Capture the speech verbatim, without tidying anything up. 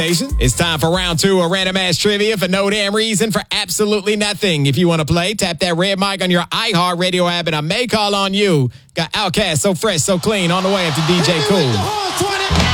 It's time for round two of Random Ass Trivia for no damn reason for absolutely nothing. If you want to play, tap that red mic on your iHeartRadio app and I may call on you. Got Outkast, So Fresh, So Clean on the way after D J Cool.